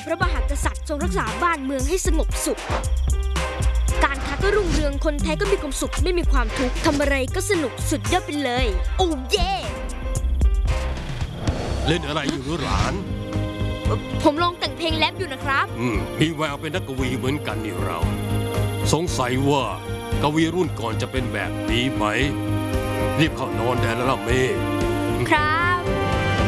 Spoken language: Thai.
พระมหากษัตริย์ทรงรักษาบ้านเมืองให้สงบสุขการค้าก็รุ่งเรืองคนไทยก็มีความสุขไม่มีความทุกข์ทำอะไรก็สนุกสุดยอดไปเลยโอ้เย่เล่นอะไรอยู่หรือหลานผมลองแต่งเพลงแรปอยู่นะครับมีแววเป็นนักกวีเหมือนกันนี่เราสงสัยว่ากวีรุ่นก่อนจะเป็นแบบนี้ไหมรีบเข้านอนได้แล้วล่ะเมย์ครับ